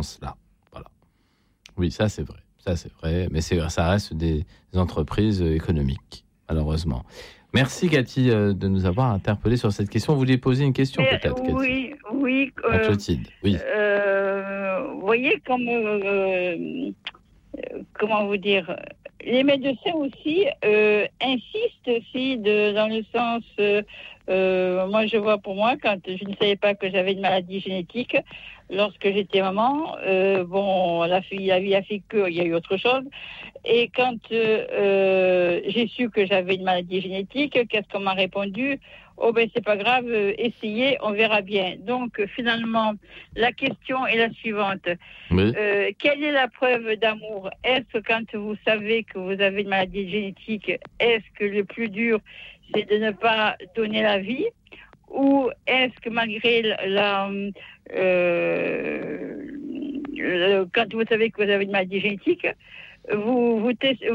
sens-là. Voilà. Oui, ça c'est vrai, mais ça reste des entreprises économiques, malheureusement. Merci Cathy de nous avoir interpellés sur cette question. Vous vouliez poser une question peut-être, Cathy? Oui. À Clotilde, oui. Vous voyez comment vous dire, les médecins aussi insistent aussi dans le sens, moi je vois pour moi, quand je ne savais pas que j'avais une maladie génétique, lorsque j'étais maman, la vie a fait qu'il y a eu autre chose, et quand j'ai su que j'avais une maladie génétique, qu'est-ce qu'on m'a répondu? Oh ben c'est pas grave, essayez, on verra bien. Donc finalement, la question est la suivante. Oui. Quelle est la preuve d'amour? Est-ce que quand vous savez que vous avez une maladie génétique, est-ce que le plus dur, c'est de ne pas donner la vie? Ou est-ce que malgré quand vous savez que vous avez une maladie génétique, vous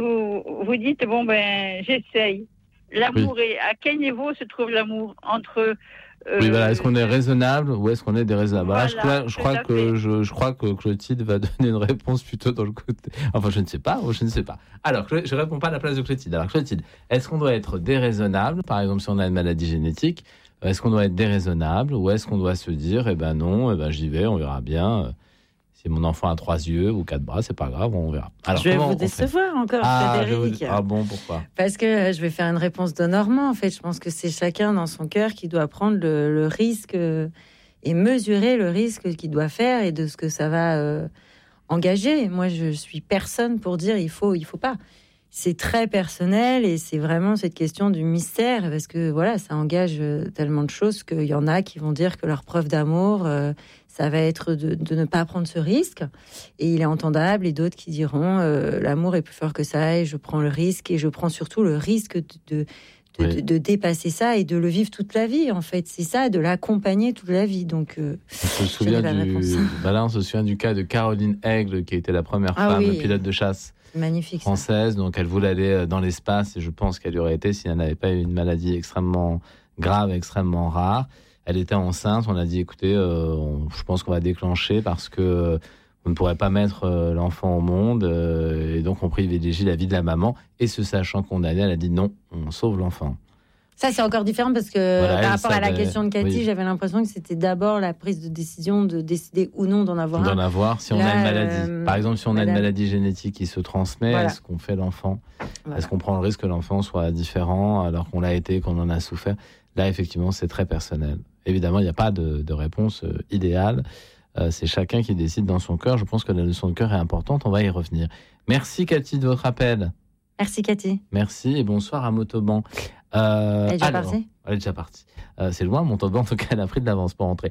dites, bon ben j'essaye. L'amour, oui. À quel niveau se trouve l'amour entre... Oui, voilà. Est-ce qu'on est raisonnable ou est-ce qu'on est déraisonnable? Voilà, je crois que Clotilde va donner une réponse plutôt dans le côté... Enfin, je ne sais pas. Alors, je ne réponds pas à la place de Clotilde. Alors, Clotilde, est-ce qu'on doit être déraisonnable? Par exemple, si on a une maladie génétique, est-ce qu'on doit être déraisonnable ou est-ce qu'on doit se dire, j'y vais, on verra bien. Si mon enfant a 3 yeux ou 4 bras, c'est pas grave, on verra. Alors, je vais vous décevoir encore, Frédéric. Ah bon, pourquoi? Parce que je vais faire une réponse de Normand. En fait, je pense que c'est chacun dans son cœur qui doit prendre le risque et mesurer le risque qu'il doit faire et de ce que ça va engager. Moi, je suis personne pour dire il faut pas. C'est très personnel et c'est vraiment cette question du mystère parce que voilà, ça engage tellement de choses qu'il y en a qui vont dire que leur preuve d'amour, ça va être de ne pas prendre ce risque et il est entendable, et d'autres qui diront l'amour est plus fort que ça et je prends le risque et je prends surtout le risque de dépasser ça et de le vivre toute la vie. En fait, c'est ça, de l'accompagner toute la vie. Donc, on se souvient du cas de Caroline Aigle qui était la première femme pilote de chasse. Magnifique, française, donc elle voulait aller dans l'espace et je pense qu'elle y aurait été si elle n'avait pas eu une maladie extrêmement grave, extrêmement rare. Elle était enceinte, on a dit écoutez, je pense qu'on va déclencher parce que on ne pourrait pas mettre l'enfant au monde et donc on privilégie la vie de la maman et se sachant condamnée, elle a dit non, on sauve l'enfant. Ça, c'est encore différent parce que par rapport à la question de Cathy, j'avais l'impression que c'était d'abord la prise de décision de décider ou non d'en avoir si on a une maladie. Par exemple, si on a une maladie génétique qui se transmet, est-ce qu'on fait l'enfant? Est-ce qu'on prend le risque que l'enfant soit différent alors qu'on l'a été, qu'on en a souffert? Là, effectivement, c'est très personnel. Évidemment, il n'y a pas de réponse idéale. C'est chacun qui décide dans son cœur. Je pense que la leçon de cœur est importante. On va y revenir. Merci, Cathy, de votre appel. Merci, Cathy. Merci et bonsoir à Motoban. Elle est déjà partie. C'est loin, Montauban, en tout cas, elle a pris de l'avance pour rentrer.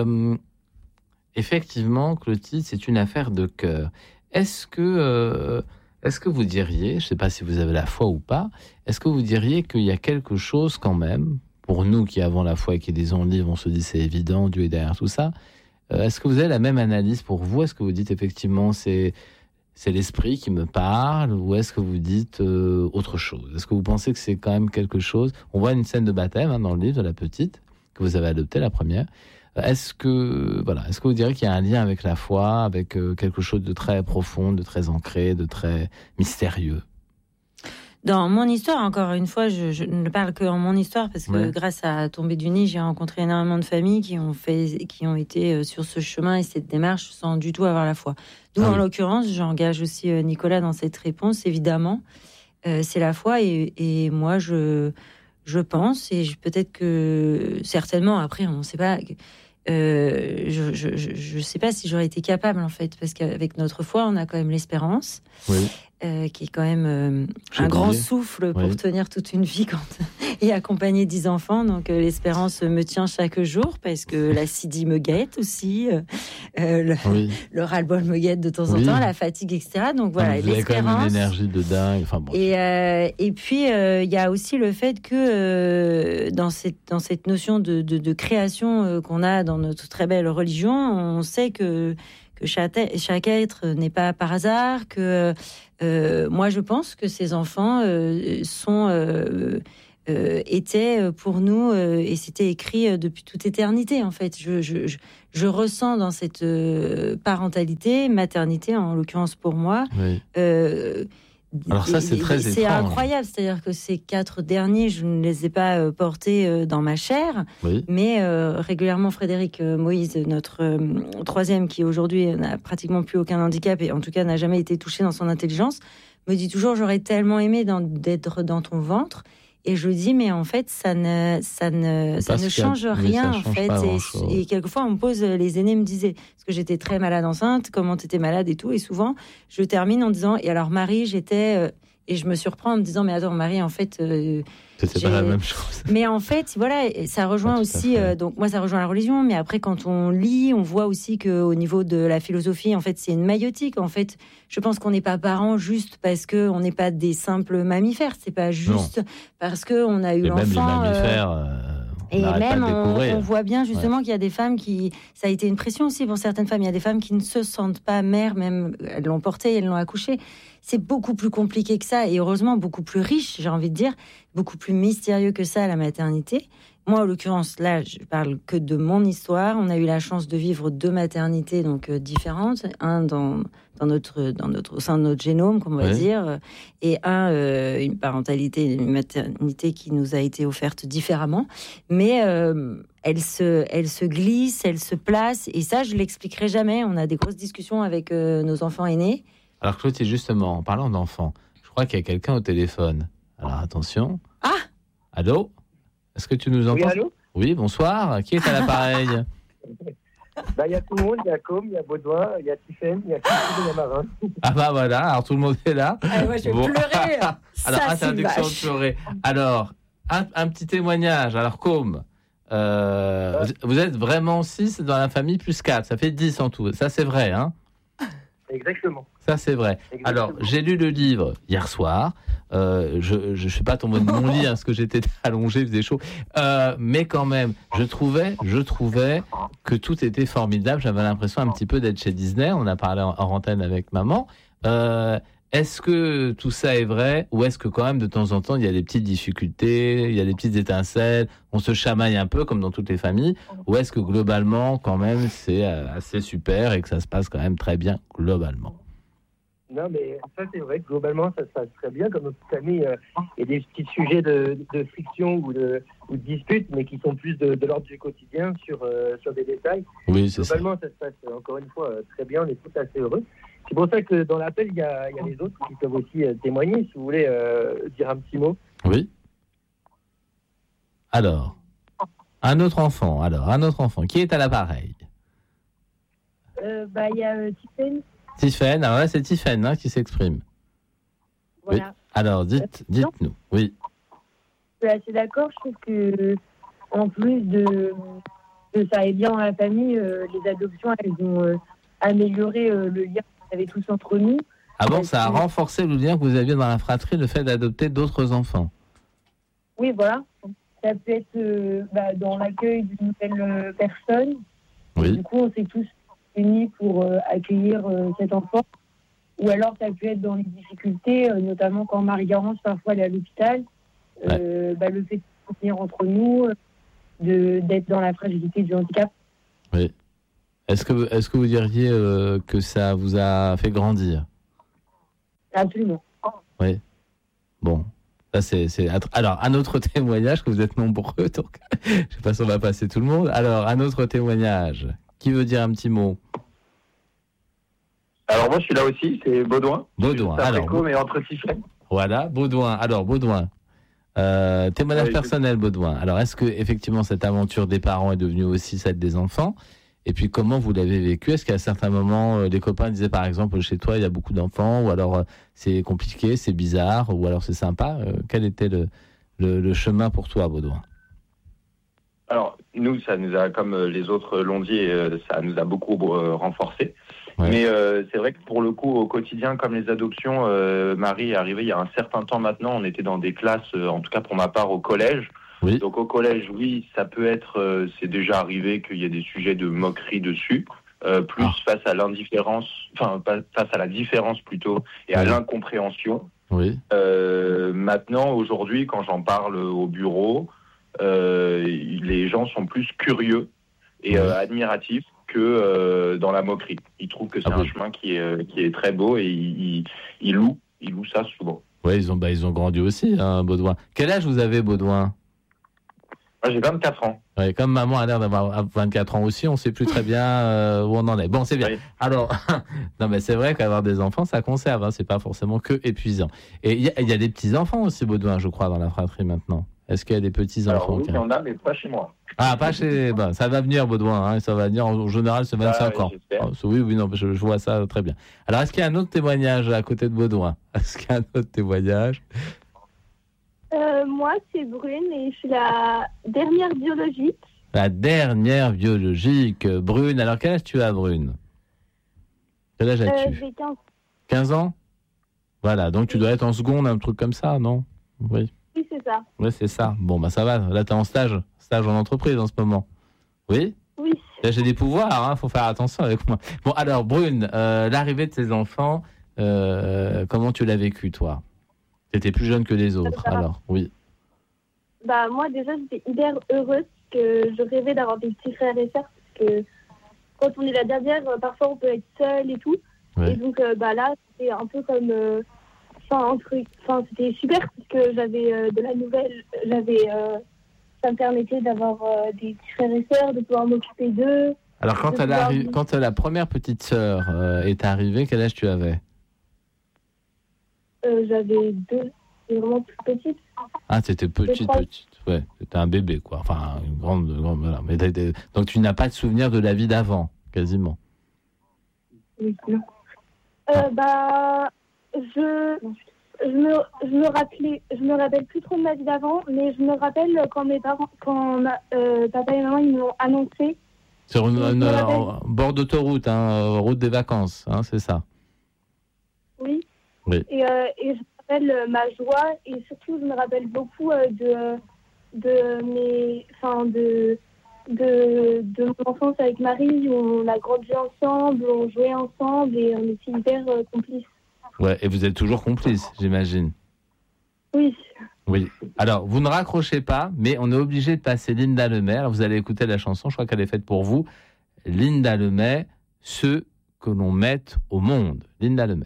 Effectivement, Clotilde, c'est une affaire de cœur. Est-ce que vous diriez, je ne sais pas si vous avez la foi ou pas, est-ce que vous diriez qu'il y a quelque chose quand même, pour nous qui avons la foi et qui lisons le livre, on se dit c'est évident, Dieu est derrière tout ça. Est-ce que vous avez la même analyse pour vous? Est-ce que vous dites effectivement c'est l'esprit qui me parle ou est-ce que vous dites autre chose? Est-ce que vous pensez que c'est quand même quelque chose? On voit une scène de baptême dans le livre de la petite que vous avez adoptée, la première. Est-ce que vous diriez qu'il y a un lien avec la foi, avec quelque chose de très profond, de très ancré, de très mystérieux? Dans mon histoire, encore une fois, je ne parle que en mon histoire parce que grâce à Tomber du Nid, j'ai rencontré énormément de familles qui ont été sur ce chemin et cette démarche sans du tout avoir la foi. D'où, en l'occurrence, j'engage aussi Nicolas dans cette réponse, évidemment. C'est la foi et moi, je pense, et peut-être que certainement, après, on ne sait pas... je sais pas si j'aurais été capable, en fait, parce qu'avec notre foi, on a quand même l'espérance. Oui. Qui est quand même un grand souffle pour tenir toute une vie et accompagner 10 enfants. Donc l'espérance me tient chaque jour parce que la Sidi me guette aussi, le ras-le-bol me guette de temps en temps, la fatigue, etc. Donc voilà, vous avez quand même une énergie de dingue. Enfin, bon, et puis il y a aussi le fait que dans cette notion de création qu'on a dans notre très belle religion, on sait que chaque être n'est pas par hasard, que moi je pense que ces enfants sont était pour nous, et c'était écrit depuis toute éternité, en fait. Je ressens dans cette parentalité, maternité, en l'occurrence pour moi. Oui. Alors ça, c'est très étrange. C'est incroyable, c'est-à-dire que ces 4 derniers, je ne les ai pas portés dans ma chair, oui. mais régulièrement, Frédéric Moïse, notre troisième, qui aujourd'hui n'a pratiquement plus aucun handicap, et en tout cas n'a jamais été touché dans son intelligence, me dit toujours, j'aurais tellement aimé d'être dans ton ventre. Et je lui dis, mais en fait, ça ne change rien, en fait. Et quelquefois, on me pose, les aînés me disaient, parce que j'étais très malade enceinte, comment tu étais malade et tout. Et souvent, je termine en disant, et alors Marie, j'étais... et je me surprends en me disant, mais attends, Marie, en fait... c'est pas la même chose. Mais en fait, voilà, ça rejoint aussi... donc moi, ça rejoint la religion, mais après, quand on lit, on voit aussi qu'au niveau de la philosophie, en fait, c'est une maïotique. En fait, je pense qu'on n'est pas parents juste parce qu'on n'est pas des simples mammifères. C'est pas juste parce qu'on a eu l'enfant... Même les mammifères... Et même, on voit bien justement qu'il y a des femmes qui... Ça a été une pression aussi pour certaines femmes. Il y a des femmes qui ne se sentent pas mères, même elles l'ont portée, elles l'ont accouchée. C'est beaucoup plus compliqué que ça, et heureusement beaucoup plus riche, j'ai envie de dire, beaucoup plus mystérieux que ça, la maternité. Moi, en l'occurrence, là, je parle que de mon histoire. On a eu la chance de vivre 2 maternités donc différentes, un au sein de notre génome, comme on va dire, et une parentalité, une maternité qui nous a été offerte différemment. Mais elle se glisse, elle se place, et ça, je l'expliquerai jamais. On a des grosses discussions avec nos enfants aînés. Alors Clotilde, justement, en parlant d'enfants, je crois qu'il y a quelqu'un au téléphone. Alors attention. Ah, allô? Est-ce que tu nous entends? Oui, allô? Oui, bonsoir. Qui est à l'appareil? Il y a tout le monde, il y a Com, il y a Baudouin, il y a Tiffaine, il y a Christine, il y a Marin. Ah bah voilà, alors tout le monde est là. Moi, je vais pleurer. Alors, interdiction de pleurer. Alors, un petit témoignage. Alors, Com, vous êtes vraiment 6 dans la famille, plus 4. Ça fait 10 en tout. Ça, c'est vrai, hein? Exactement. Ça, c'est vrai. Exactement. Alors, j'ai lu le livre hier soir. Je ne suis pas tombé de mon lit, parce que j'étais allongé, il faisait chaud. Mais quand même, je trouvais que tout était formidable. J'avais l'impression un petit peu d'être chez Disney. On a parlé en antenne avec maman. Est-ce que tout ça est vrai, ou est-ce que quand même de temps en temps il y a des petites difficultés, il y a des petites étincelles, on se chamaille un peu comme dans toutes les familles, ou est-ce que globalement quand même c'est assez super et que ça se passe quand même très bien globalement? Non, mais ça c'est vrai que globalement ça se passe très bien. Comme dans toute famille, il y a des petits sujets de friction ou de disputes, mais qui sont plus de l'ordre du quotidien sur des détails. Oui, c'est globalement, ça se passe encore une fois très bien, on est tous assez heureux. C'est pour ça que dans l'appel, il y a les autres qui peuvent aussi témoigner, si vous voulez dire un petit mot. Oui. Alors, un autre enfant qui est à l'appareil? Il y a Tiffaine. Tiffaine, alors là c'est Tiffaine qui s'exprime. Voilà. Oui. Alors, dites-nous. Oui. Je suis assez d'accord, je trouve que en plus de ça aille bien dans la famille, les adoptions, elles ont amélioré le lien qu'on avait tous entre nous. Ah bon, ça a renforcé le lien que vous aviez dans la fratrie, le fait d'adopter d'autres enfants? Oui, voilà. Ça peut être dans l'accueil d'une nouvelle personne. Oui. Du coup, on s'est tous unis pour accueillir cet enfant. Ou alors, ça peut être dans les difficultés, notamment quand Marie-Garance, parfois, elle est à l'hôpital. Le fait de se tenir entre nous, d'être dans la fragilité du handicap. Oui. Est-ce que vous diriez que ça vous a fait grandir? Absolument. Oui. Bon. Ça, alors, un autre témoignage, que vous êtes nombreux, donc je ne sais pas si on va passer tout le monde. Alors, un autre témoignage. Qui veut dire un petit mot? Alors, moi, je suis là aussi, c'est Baudouin. Baudouin, alors. Mais entre Tiffaine. Voilà, Baudouin. Alors, Baudouin. Témoignage personnel, Baudouin. Alors, est-ce que effectivement cette aventure des parents est devenue aussi celle des enfants? Et puis, comment vous l'avez vécu? Est-ce qu'à certains moments, les copains disaient, par exemple, chez toi, il y a beaucoup d'enfants, ou alors c'est compliqué, c'est bizarre, ou alors c'est sympa? Quel était le chemin pour toi, Baudouin? Alors, nous, ça nous a, comme les autres l'ont dit, ça nous a beaucoup renforcés. Ouais. Mais c'est vrai que pour le coup, au quotidien, comme les adoptions, Marie est arrivée il y a un certain temps maintenant. On était dans des classes, en tout cas pour ma part, au collège. Oui. Donc au collège, oui, ça peut être, c'est déjà arrivé qu'il y ait des sujets de moquerie dessus, face à l'indifférence, face à la différence plutôt, et à l'incompréhension. Oui. Maintenant, aujourd'hui, quand j'en parle au bureau, les gens sont plus curieux et admiratifs que dans la moquerie. Ils trouvent que c'est un chemin qui est très beau et ils louent ça souvent. Oui, ils ont grandi aussi, hein, Baudouin. Quel âge vous avez, Baudouin ? Moi, j'ai 24 ans. Oui, comme maman a l'air d'avoir 24 ans aussi, on ne sait plus très bien où on en est. Bon, c'est bien. Oui. Alors, non, mais c'est vrai qu'avoir des enfants, ça conserve. Hein, c'est pas forcément que épuisant. Et il y a des petits-enfants aussi, Baudouin, je crois, dans la fratrie maintenant. Est-ce qu'il y a des petits-enfants ? Oui, il y en a, mais pas chez moi. Ah, pas chez... Ben, ça va venir, Baudouin. Hein, ça va venir, en général, c'est 25 ans. Oui, non, je vois ça très bien. Alors, est-ce qu'il y a un autre témoignage à côté de Baudouin ? Est-ce qu'il y a un autre témoignage ? Moi, c'est Brune et je suis la dernière biologique. La dernière biologique. Brune, alors quel âge tu as, Brune ? Quel âge as-tu ? J'ai 15. 15 ans ? Voilà, donc tu dois être en seconde, un truc comme ça, non ? Oui. Oui, c'est ça. Oui, c'est ça. Bon, ça va. Là, tu es en stage en entreprise en ce moment. Oui ? Oui. Là, j'ai des pouvoirs, faut faire attention avec moi. Bon, alors, Brune, l'arrivée de tes enfants, comment tu l'as vécu, toi ? Tu étais plus jeune que les autres, alors, oui. Moi, déjà, j'étais hyper heureuse que je rêvais d'avoir des petits frères et sœurs, parce que quand on est la dernière, parfois on peut être seul et tout. Ouais. Et donc, là, c'était un peu comme... c'était super, parce que j'avais de la nouvelle, ça me permettait d'avoir des petits frères et sœurs, de pouvoir m'occuper d'eux. Alors, quand la première petite sœur est arrivée, quel âge tu avais ? J'avais 2, c'est vraiment plus petite. Ah, t'étais petite. Ouais, c'était un bébé, quoi. Enfin, une grande voilà. Mais donc, tu n'as pas de souvenir de la vie d'avant, quasiment. Oui, non. Je me rappelle plus trop de ma vie d'avant, mais je me rappelle quand papa et maman ils m'ont annoncé. Sur bord d'autoroute, route des vacances, c'est ça. Oui. Oui. Et je me rappelle ma joie et surtout je me rappelle beaucoup de mon enfance avec Marie où on a grandi ensemble, on jouait ensemble et on était hyper complices. Ouais, et vous êtes toujours complices, j'imagine. Oui. Oui. Alors, vous ne raccrochez pas, mais on est obligé de passer Linda Lemay. Alors, vous allez écouter la chanson, je crois qu'elle est faite pour vous. Linda Lemay, ceux que l'on met au monde. Linda Lemay.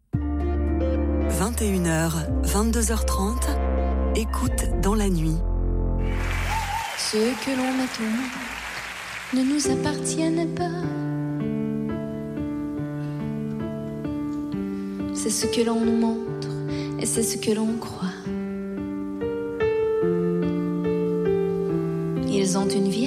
21h, 22h30, écoute dans la nuit. Ceux que l'on met au monde ne nous appartiennent pas. C'est ce que l'on nous montre et c'est ce que l'on croit. Ils ont une vie